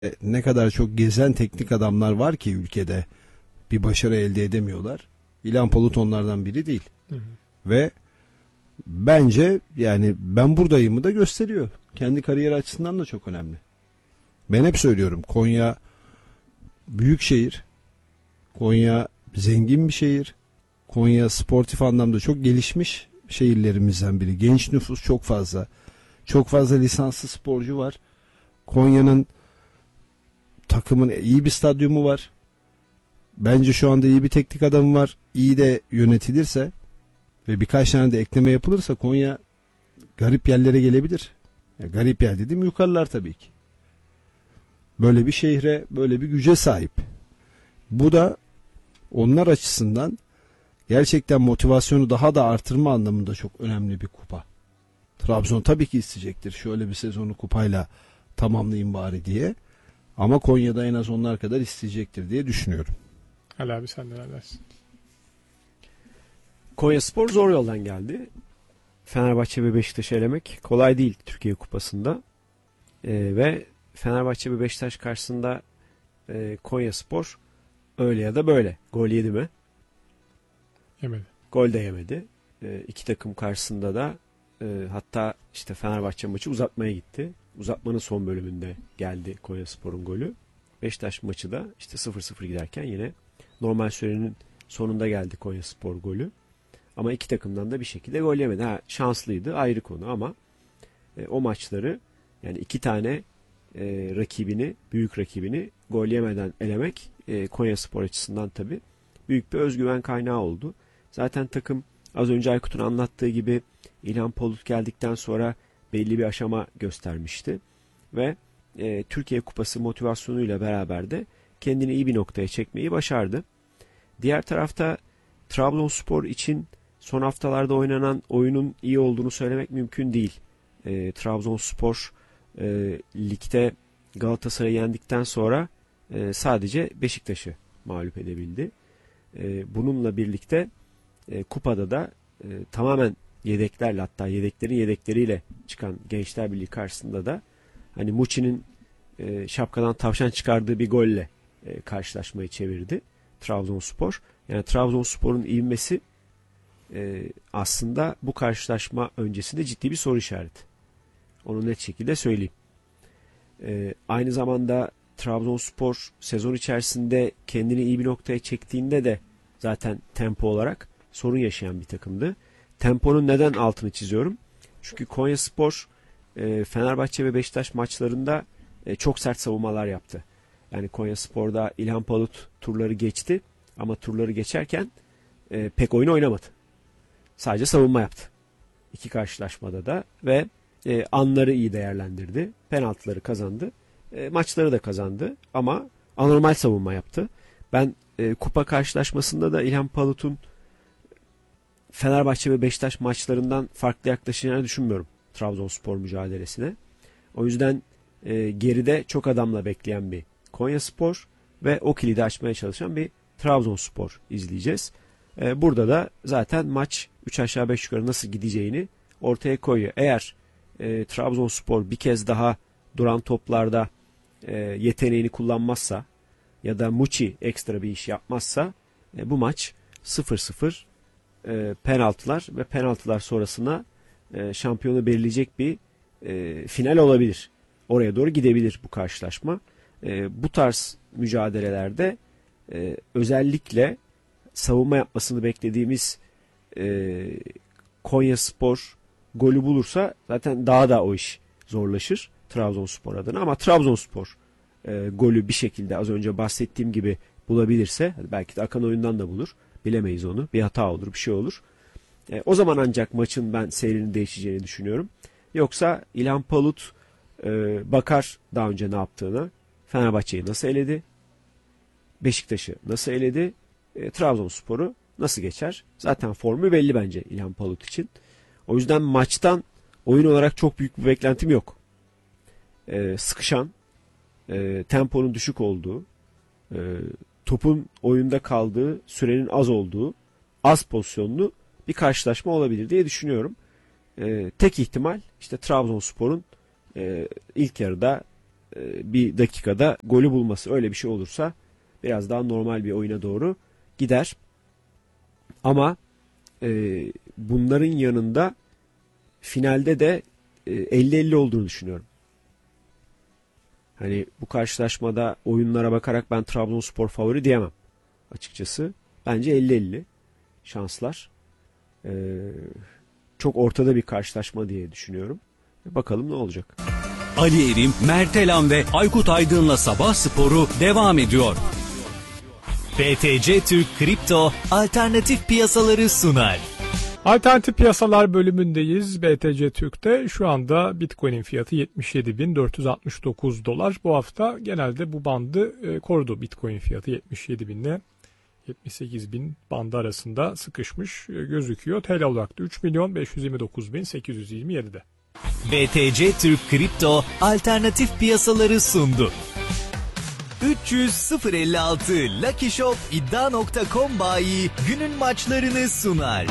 Ne kadar çok gezen teknik adamlar var ki ülkede bir başarı elde edemiyorlar. İlhan Palut onlardan biri değil. Hı hı. Ve bence yani ben buradayımı da gösteriyor. Kendi kariyeri açısından da çok önemli. Ben hep söylüyorum, Konya büyük şehir. Konya zengin bir şehir. Konya sportif anlamda çok gelişmiş şehirlerimizden biri. Genç nüfus çok fazla. Çok fazla lisanslı sporcu var. Konya'nın takımın iyi bir stadyumu var. Bence şu anda iyi bir teknik adamı var. İyi de yönetilirse ve birkaç tane de ekleme yapılırsa Konya garip yerlere gelebilir. Ya garip yer dedim, yukarılar tabii ki. Böyle bir şehre, böyle bir güce sahip. Bu da onlar açısından gerçekten motivasyonu daha da artırma anlamında çok önemli bir kupa. Trabzon tabii ki isteyecektir. Şöyle bir sezonu kupayla tamamlayayım bari diye. Ama Konya'da en az onlar kadar isteyecektir diye düşünüyorum. Ali abi sen neler dersin? Konyaspor zor yoldan geldi. Fenerbahçe ve Beşiktaş'ı elemek kolay değil Türkiye Kupası'nda. Ve Fenerbahçe ve Beşiktaş karşısında Konyaspor öyle ya da böyle gol yedi mi? Yemedi. Gol de yemedi. İki takım karşısında da hatta işte Fenerbahçe maçı uzatmaya gitti. Uzatmanın son bölümünde geldi Konyaspor'un golü. Beşiktaş maçı da işte 0-0 giderken yine normal sürenin sonunda geldi Konyaspor golü. Ama iki takımdan da bir şekilde gol yemedi. Şanslıydı, ayrı konu, ama o maçları, yani iki tane rakibini, büyük rakibini gol yemeden elemek Konyaspor açısından tabii büyük bir özgüven kaynağı oldu. Zaten takım az önce Aykut'un anlattığı gibi İlhan Palut geldikten sonra belli bir aşama göstermişti. Ve Türkiye Kupası motivasyonuyla beraber de kendini iyi bir noktaya çekmeyi başardı. Diğer tarafta Trabzonspor için son haftalarda oynanan oyunun iyi olduğunu söylemek mümkün değil. Trabzonspor ligde Galatasaray'ı yendikten sonra sadece Beşiktaş'ı mağlup edebildi. Bununla birlikte kupada da tamamen yedeklerle, hatta yedeklerin yedekleriyle çıkan Gençler Birliği karşısında da hani Muçi'nin şapkadan tavşan çıkardığı bir golle karşılaşmayı çevirdi Trabzonspor. Yani Trabzonspor'un ivmesi aslında bu karşılaşma öncesinde ciddi bir soru işareti. Onu net şekilde söyleyeyim. Aynı zamanda Trabzonspor sezon içerisinde kendini iyi bir noktaya çektiğinde de zaten tempo olarak sorun yaşayan bir takımdı. Temponun neden altını çiziyorum? Çünkü Konyaspor Fenerbahçe ve Beşiktaş maçlarında çok sert savunmalar yaptı. Yani Konyaspor'da İlhan Palut turları geçti ama turları geçerken pek oyun oynamadı. Sadece savunma yaptı. İki karşılaşmada da ve anları iyi değerlendirdi. Penaltıları kazandı. Maçları da kazandı ama anormal savunma yaptı. Ben kupa karşılaşmasında da İlhan Palut'un Fenerbahçe ve Beşiktaş maçlarından farklı yaklaşacağını düşünmüyorum Trabzonspor mücadelesine. O yüzden geride çok adamla bekleyen bir Konyaspor ve o kilidi açmaya çalışan bir Trabzonspor izleyeceğiz. Burada da zaten maç 3 aşağı 5 yukarı nasıl gideceğini ortaya koyuyor. Eğer Trabzonspor bir kez daha duran toplarda yeteneğini kullanmazsa ya da Muçi ekstra bir iş yapmazsa bu maç 0-0 penaltılar ve penaltılar sonrasına şampiyonu belirleyecek bir final olabilir. Oraya doğru gidebilir bu karşılaşma. Bu tarz mücadelelerde özellikle savunma yapmasını beklediğimiz Konyaspor golü bulursa zaten daha da o iş zorlaşır Trabzonspor adına. Ama Trabzonspor golü bir şekilde az önce bahsettiğim gibi bulabilirse, belki de akan oyundan da bulur. Bilemeyiz onu. Bir hata olur, bir şey olur. O zaman ancak maçın ben seyrinin değişeceğini düşünüyorum. Yoksa İlhan Palut bakar daha önce ne yaptığına. Fenerbahçe'yi nasıl eledi? Beşiktaş'ı nasıl eledi? Trabzonspor'u nasıl geçer? Zaten formu belli bence İlhan Palut için. O yüzden maçtan oyun olarak çok büyük bir beklentim yok. Sıkışan, temponun düşük olduğu, topun oyunda kaldığı, sürenin az olduğu, az pozisyonlu bir karşılaşma olabilir diye düşünüyorum. Tek ihtimal işte Trabzonspor'un ilk yarıda bir dakikada golü bulması, öyle bir şey olursa biraz daha normal bir oyuna doğru gider. Ama bunların yanında finalde de 50-50 olduğunu düşünüyorum. Hani bu karşılaşmada oyunlara bakarak ben Trabzonspor favori diyemem açıkçası. Bence 50-50 şanslar. Çok ortada bir karşılaşma diye düşünüyorum. Bakalım ne olacak. Ali Erim, Mert Elan ve Aykut Aydın'la Sabah Sporu devam ediyor. BTC Türk Kripto alternatif piyasaları sunar. Alternatif piyasalar bölümündeyiz. BTC Türk'te şu anda Bitcoin'in fiyatı 77.469 dolar. Bu hafta genelde bu bandı korudu. Bitcoin fiyatı 77.000 ile 78.000 bandı arasında sıkışmış gözüküyor. TL olarak da 3.529.827'de. BTC Türk Kripto alternatif piyasaları sundu. 300 056 Lucky Shop iddia.com bayi günün maçlarını sunar.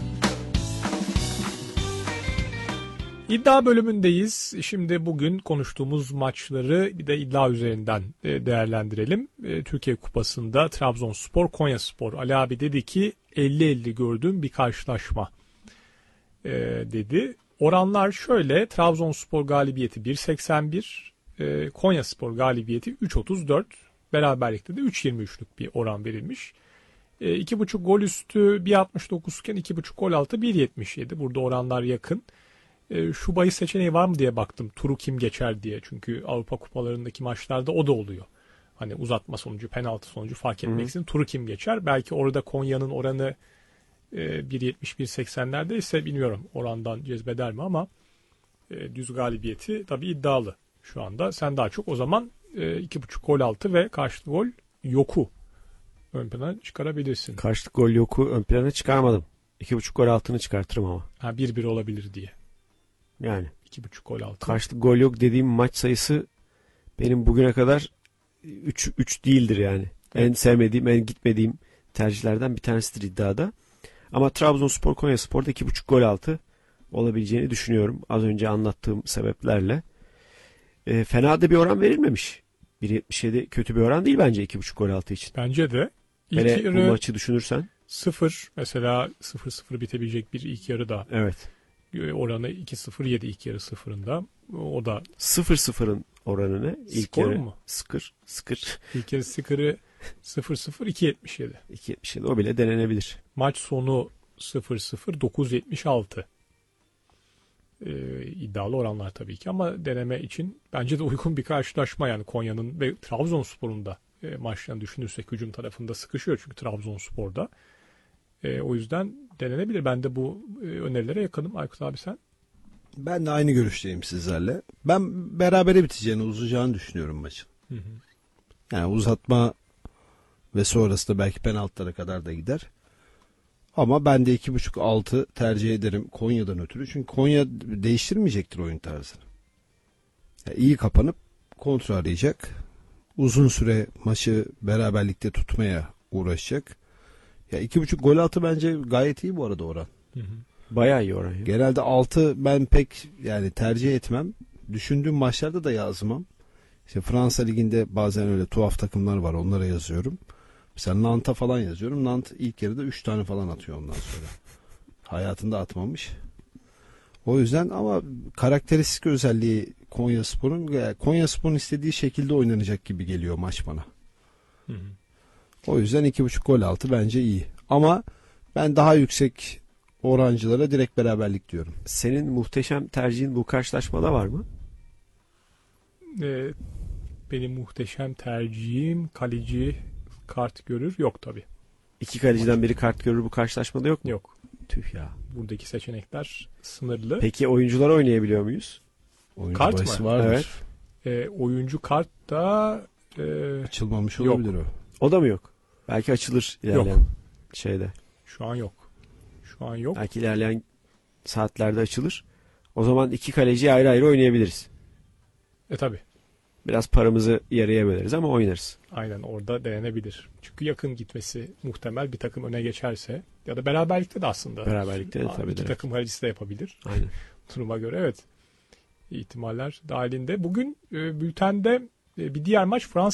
İddia bölümündeyiz. Şimdi bugün konuştuğumuz maçları bir de iddia üzerinden değerlendirelim. Türkiye Kupası'nda Trabzonspor, Konyaspor. Ali abi dedi ki 50-50 gördüğüm bir karşılaşma dedi. Oranlar şöyle: Trabzonspor galibiyeti 1.81, Konyaspor galibiyeti 3.34, beraberlikte de 3.23'lük bir oran verilmiş. 2.5 gol üstü 1.69 iken 2.5 gol altı 1.77. Burada oranlar yakın. Şu bahis seçeneği var mı diye baktım. Turu kim geçer diye. Çünkü Avrupa kupalarındaki maçlarda o da oluyor. Hani uzatma sonucu, penaltı sonucu fark etmeksizin turu kim geçer. Belki orada Konya'nın oranı 1.70-1.80'lerde ise bilmiyorum orandan cezbeder mi ama düz galibiyeti tabii iddialı şu anda. Sen daha çok o zaman 2.5 gol altı ve karşılıklı gol yoku ön plana çıkarabilirsin. Karşılık gol yoku ön plana çıkarmadım. 2.5 gol altını çıkartırım ama. 1-1 olabilir diye. Yani 2.5 gol altı. karşılık gol yok dediğim maç sayısı benim bugüne kadar 3 değildir yani. Evet. En sevmediğim, en gitmediğim tercihlerden bir tanesidir iddiada. Ama Trabzonspor, Konyaspor'da 2.5 gol altı olabileceğini düşünüyorum. Az önce anlattığım sebeplerle. Fena da bir oran verilmemiş. 1.77 kötü bir oran değil bence 2.5 gol altı için. Bence de. Hele bu maçı düşünürsen. 0 mesela 0-0 bitebilecek bir ilk yarı da. Evet. Oranı 2-0-7 ilk yarı sıfırında. O da 0-0'ın oranı ne? İlk skor yarı mu? Sıkır. İlk yarı skorı 0-0 2.77. 2.77 o bile denenebilir. Maç sonu 0-0 9.76. İddialı oranlar tabii ki ama deneme için bence de uygun bir karşılaşma. Yani Konya'nın ve Trabzonspor'un da maçlarını düşünürsek hücum tarafında sıkışıyor çünkü Trabzonspor'da. O yüzden denenebilir. Ben de bu önerilere yakınım. Aykut abi sen? Ben de aynı görüşteyim sizlerle. Ben berabere biteceğini, uzayacağını düşünüyorum maçın. Hı hı. Yani uzatma ve sonrasında belki penaltılara kadar da gider. Ama ben de 2.5 altı tercih ederim Konya'dan ötürü. Çünkü Konya değiştirmeyecektir oyun tarzını. Yani iyi kapanıp kontrol arayacak. Uzun süre maçı beraberlikte tutmaya uğraşacak. Ya 2.5 gol altı bence gayet iyi bu arada oran. Hı hı. Bayağı iyi oran. Ya. Genelde 6 ben pek yani tercih etmem. Düşündüğüm maçlarda da yazmam. İşte Fransa Ligi'nde bazen öyle tuhaf takımlar var. Onlara yazıyorum. Mesela Nant'a falan yazıyorum. Nant ilk yarıda 3 tane falan atıyor ondan sonra. Hayatında atmamış. O yüzden ama karakteristik özelliği Konyaspor'un istediği şekilde oynanacak gibi geliyor maç bana. Hı hı. O yüzden 2.5 gol altı bence iyi. Ama ben daha yüksek orancılara direkt beraberlik diyorum. Senin muhteşem tercihin bu karşılaşmada var mı? Benim muhteşem tercihim kaleci kart görür. Yok tabii. İki kaleciden biri kart görür bu karşılaşmada yok mu? Yok. Tüh ya. Buradaki seçenekler sınırlı. Peki oyuncular oynayabiliyor muyuz? Oyuncu Kart bahisi mı? vardır. Evet. Oyuncu kart da Açılmamış yok. olabilir o. O da mı yok? Belki açılır ilerleyen şeyde. Şu an yok. Şu an yok. Belki ilerleyen saatlerde açılır. O zaman iki kaleci ayrı ayrı oynayabiliriz. Tabii. Biraz paramızı yarıya böleriz ama oynarız. Aynen orada denenebilir. Çünkü yakın gitmesi muhtemel, bir takım öne geçerse ya da beraberlikte de aslında. Beraberlikte de tabii İki de. takım kalecisi de yapabilir. Aynen. Duruma göre evet. ihtimaller dahilinde. Bugün bültende bir diğer maç Fransa